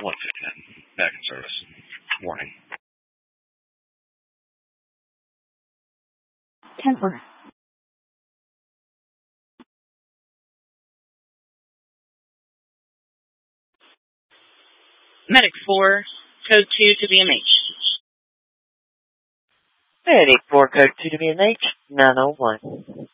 159. Back in service. Warning. 10-4. Medic 4, code 2 to BMH. Medic 4, code 2 to BMH, 901.